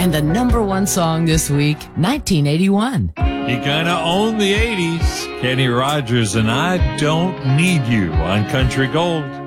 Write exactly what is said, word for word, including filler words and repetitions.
And the number one song this week, nineteen eighty-one. He kind of owned the eighties. Kenny Rogers and I Don't Need You on Country Gold.